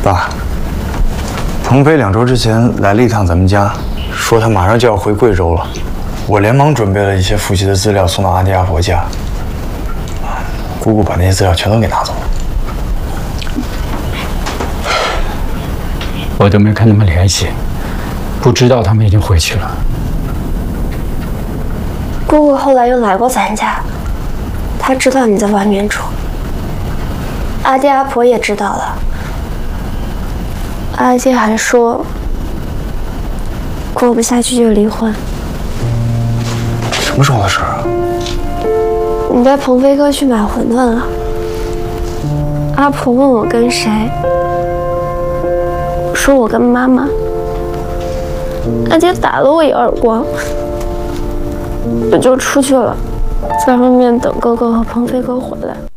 爸，鹏飞2周之前来了一趟咱们家，说他马上就要回贵州了。我连忙准备了一些复习的资料送到阿弟阿婆家。姑姑把那些资料全都给拿走了。 我都没跟他们联系，不知道他们已经回去了。 姑姑后来又来过咱家，她知道你在外面住，阿弟阿婆也知道了。阿弟还说，过不下去就离婚。 什么时候的事啊？ 你带鹏飞哥去买馄饨了。阿婆问我跟谁，我说我跟妈妈。阿姐打了我一耳光，我就出去了，在外面等哥哥和鹏飞哥回来。